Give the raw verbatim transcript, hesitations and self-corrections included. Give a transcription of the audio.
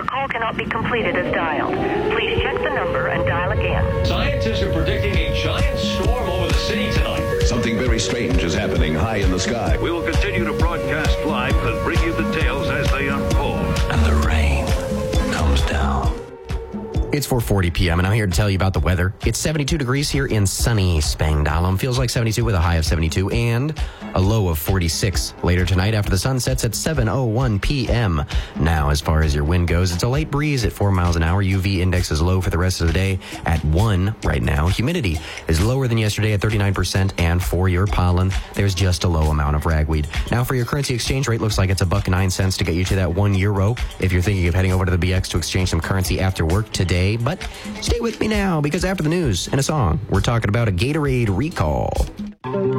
Your call cannot be completed as dialed. Please check the number and dial again. Scientists are predicting a giant storm over the city tonight. Something very strange is happening high in the sky. We will continue to broadcast live and bring you the tales as they unfold. And the rain comes down. It's four forty p.m. and I'm here to tell you about the weather. It's seventy-two degrees here in sunny Spangdahlem. Feels like seventy-two with a high of seventy-two and a low of forty-six. Later tonight after the sun sets at seven oh one p.m. Now, as far as your wind goes, it's a light breeze at four miles an hour. U V index is low for the rest of the day at one right now. Humidity is lower than yesterday at thirty-nine percent. And for your pollen, there's just a low amount of ragweed. Now, for your currency exchange rate, looks like it's a buck nine cents to get you to that one euro. If you're thinking of heading over to the B X to exchange some currency after work today, but stay with me now, because after the news and a song, we're talking about a Gatorade recall.